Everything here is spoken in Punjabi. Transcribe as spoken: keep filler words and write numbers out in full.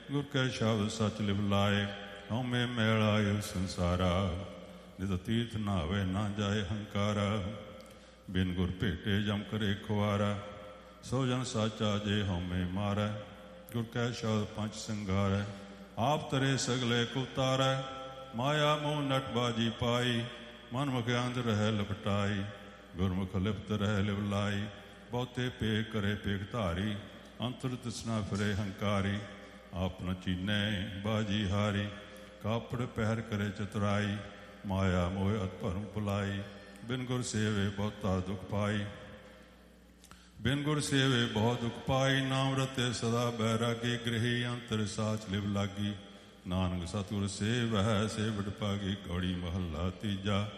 ਗੁਰ ਕੈ ਸ਼ਬਦ ਸੱਚ ਲਿਵ ਲਾਏ। ਹਉਮੈ ਮੈਲ ਆਇਓ ਸੰਸਾਰਾ, ਨਿਤ ਤੀਰਥ ਨਾਵੇ ਨਾ ਜਾਏ ਹੰਕਾਰਾ। ਬਿਨ ਗੁਰ ਭੇਟੇ ਜਮ ਕਰੇ ਖੁਆਰਾ, ਸੋ ਜਨ ਸਾਚਾ ਜੇ ਹਉਮੈ ਮਾਰੈ। ਗੁਰ ਕੈ ਸ਼ਬਦ ਪੰਚ ਸੰਗਾਰੈ, ਆਪ ਤਰੇ ਸਗਲੇ ਕੁਤਾਰੈ। ਮਾਇਆ ਮੋਹ ਨਟ ਬਾਜੀ ਪਾਈ, ਮਨ ਮੁਖ ਅੰਧ ਰਹਿ ਲਪਟਾਈ। ਗੁਰਮੁਖ ਲਿਪਤ ਰਹਿ ਲਿਵ ਲਾਈ, ਬਹੁਤੇ ਪੇਖ ਕਰੇ ਪੇਖ ਧਾਰੀ। ਅੰਤਰ ਤ੍ਰਿਸ਼ਨਾ ਫਿਰੇ ਹੰਕਾਰੀ, ਆਪ ਨ ਚੀਨੈ ਬਾਜੀ ਹਾਰੀ। ਕਾਪੜ ਪਹਿਰ ਕਰੇ ਚਤੁਰਾਈ, ਮਾਇਆ ਮੋਹ ਅਤ ਭਰਮ ਭੁਲਾਈ। ਬਿਨ ਗੁਰ ਸੇਵੇ ਬਹੁਤਾ ਦੁਖ ਪਾਈ, ਬਿਨ ਗੁਰ ਸੇਵੇ ਬਹੁਤ ਦੁਖ ਪਾਈ। ਨਾਮ ਰਤੇ ਸਦਾ ਬੈਰਾਗੀ, ਗ੍ਰਹੀ ਅੰਤਰ ਸਾਚ ਲਿਵ ਲਾਗੀ। ਨਾਨਕ ਸਤਿਗੁਰ ਸੇਵਹਿ ਸੇ ਵਡ ਭਾਗੀ, ਕੌੜੀ ਮਹੱਲਾ ਤੀਜਾ।